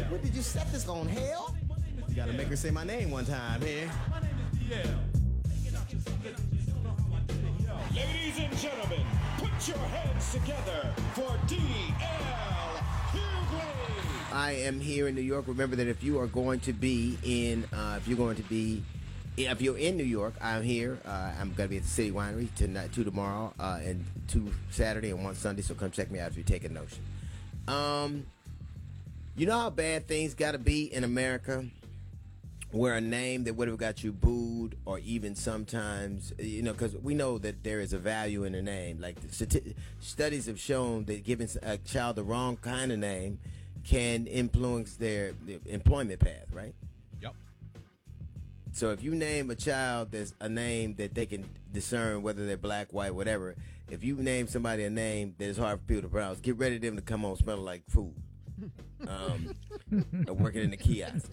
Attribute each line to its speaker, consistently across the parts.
Speaker 1: What did you set this on, hell? You gotta make her say my name one time here.
Speaker 2: Ladies and gentlemen, put your hands together for D.L. Hughley.
Speaker 1: I am here in New York. Remember that if you are going to be in, if you're in New York, I'm here. I'm going to be at the City Winery tonight, 2 tomorrow, and 2 Saturday and 1 Sunday. So come check me out if you're taking notion. You know how bad things got to be in America, where a name that would have got you booed, or even sometimes, because we know that there is a value in a name. Like studies have shown that giving a child the wrong kind of name can influence their employment path, right?
Speaker 3: Yep.
Speaker 1: So if you name a child that's a name that they can discern whether they're black, white, whatever, if you name somebody a name that is hard for people to pronounce, get ready for them to come on smelling like food. Working in the kiosk.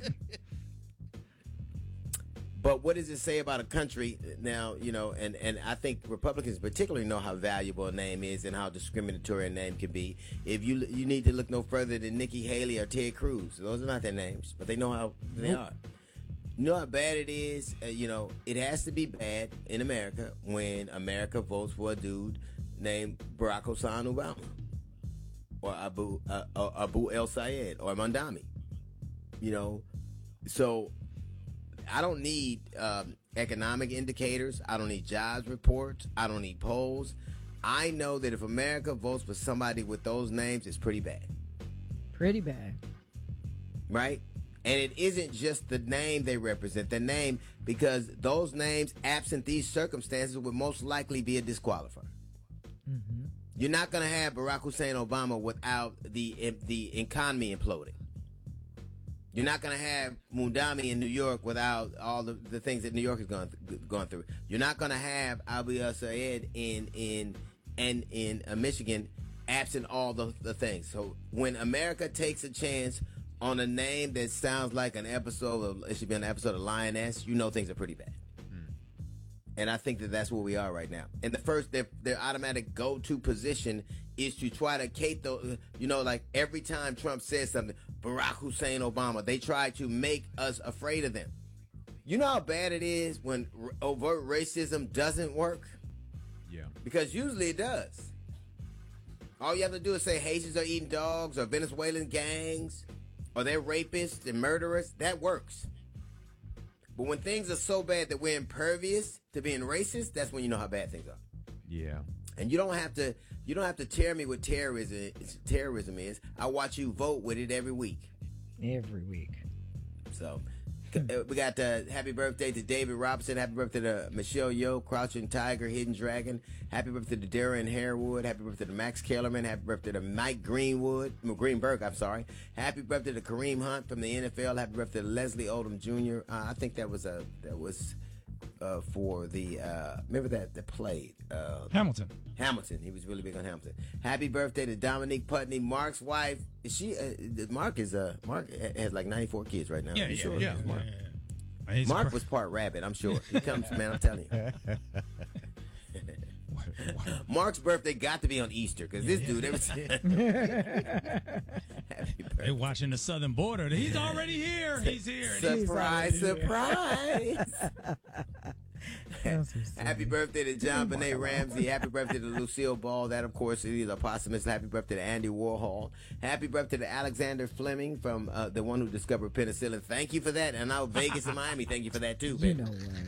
Speaker 1: But what does it say about a country now, and I think Republicans particularly know how valuable a name is and how discriminatory a name can be. If you need to look no further than Nikki Haley or Ted Cruz. Those are not their names, but they know how they are. You know how bad it is? It has to be bad in America when America votes for a dude named Barack Hussein Obama or Abu El Sayed or Mandami. So I don't need economic indicators. I don't need jobs reports. I don't need polls. I know that if America votes for somebody with those names, it's pretty bad.
Speaker 4: Pretty bad.
Speaker 1: Right? And it isn't just the name they represent, the name, because those names, absent these circumstances, would most likely be a disqualifier. Mm-hmm. You're not going to have Barack Hussein Obama without the economy imploding. You're not going to have Mundami in New York without all the things that New York has gone through. You're not going to have Abu El Sayed in Michigan, absent all the things. So when America takes a chance on a name that sounds like it should be an episode of Lioness, things are pretty bad. And I think that's where we are right now. And their automatic go-to position is to try to cape the, like every time Trump says something, Barack Hussein Obama, they try to make us afraid of them. You know how bad it is when overt racism doesn't work?
Speaker 3: Yeah.
Speaker 1: Because usually it does. All you have to do is say Haitians are eating dogs, or Venezuelan gangs, or they're rapists and murderers. That works. But when things are so bad that we're impervious to being racist, that's when you know how bad things are.
Speaker 3: Yeah.
Speaker 1: And you don't have to tear me with terrorism is. I watch you vote with it every week.
Speaker 4: Every week.
Speaker 1: So we got happy birthday to David Robinson. Happy birthday to Michelle Yeoh, Crouching Tiger, Hidden Dragon. Happy birthday to Darren Harewood. Happy birthday to Max Kellerman. Happy birthday to Mike Greenberg. Happy birthday to Kareem Hunt from the NFL. Happy birthday to Leslie Odom Jr. I think that was for the remember that played Hamilton. He was really big on Hamilton. Happy birthday to Dominique Putney, Mark's wife. Is she? Mark has like 94 kids right now.
Speaker 5: Yeah.
Speaker 1: Mark was part rabbit. I'm sure he comes. Man, I'm telling you. Mark's birthday got to be on Easter because this dude Happy birthday.
Speaker 5: They're watching the southern border. He's already here. He's here.
Speaker 1: Surprise. Happy birthday to John Benet Ramsey. Happy birthday to Lucille Ball. That, of course, is a posthumous. Happy birthday to Andy Warhol. Happy birthday to Alexander Fleming, from the one who discovered penicillin. Thank you for that. And now Vegas and Miami, thank you for that too, baby.
Speaker 4: You know what?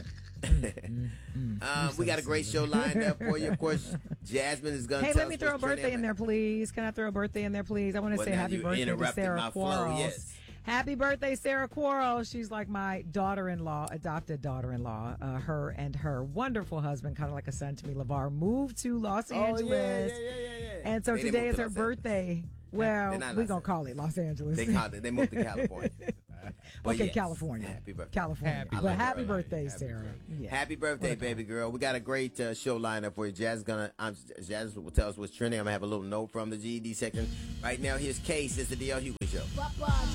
Speaker 1: We got a great show lined up for you. Of course, Jasmine is going to
Speaker 4: let me throw a birthday in there, please. Can I throw a birthday in there, please? I want to say happy birthday to Sarah Quarles.
Speaker 1: Yes.
Speaker 4: Happy birthday, Sarah Quarles. She's like my daughter-in-law, adopted daughter-in-law. Her and her wonderful husband, kind of like a son to me, LeVar, moved to Los Angeles.
Speaker 1: Yeah.
Speaker 4: And so today is her birthday. Well, we're going to call it Los Angeles.
Speaker 1: They moved to California.
Speaker 4: Okay, yes. California.
Speaker 1: Happy birthday.
Speaker 4: California. Happy birthday, Sarah. Yeah.
Speaker 1: Happy birthday, baby girl. We got a great show lined up for you. Jazz will tell us what's trending. I'm going to have a little note from the GED section. Right now, here's Case. It's the D.L. Hughley Show.